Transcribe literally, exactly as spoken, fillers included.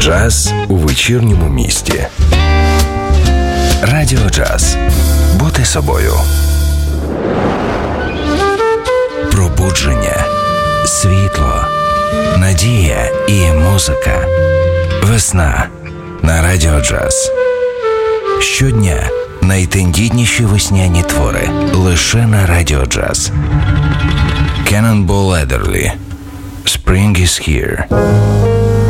Джаз у вечірньому місті. Радіо Джаз. Бути собою. Пробудження, світло, надія і музика. Весна на Радіо Джаз. Щодня найтендітніші весняні твори лише на Радіо Джаз. Cannonball Adderley. Spring is here.